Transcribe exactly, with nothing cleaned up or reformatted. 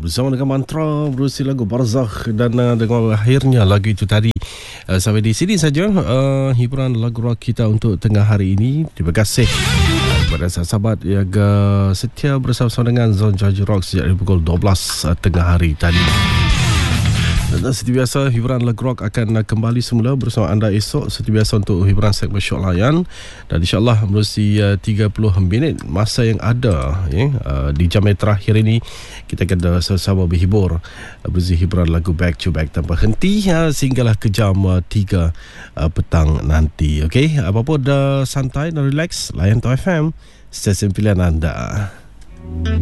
bersama dengan Mantra berusi lagu Barzakh dan uh, dengan akhirnya lagu itu tadi. Uh, sampai di sini saja uh, hiburan lagu rock kita untuk tengah hari ini. Terima kasih uh, kepada sahabat yang uh, setia bersama-sama dengan Zon George Rock sejak pukul dua belas uh, tengah hari tadi. Dan seperti biasa, hiburan lagu rock akan kembali semula bersama anda esok. Seperti biasa untuk hiburan segmen Syok Layan. Dan insyaAllah melalui uh, tiga puluh minit masa yang ada ya, uh, di jam yang terakhir ini, kita akan uh, sama-sama berhibur uh, bersama hiburan lagu back to back tanpa henti uh, sehinggalah ke jam uh, tiga uh, petang nanti. Okay, apa-apa dah santai dan relax, layan T O F M, stesen pilihan anda.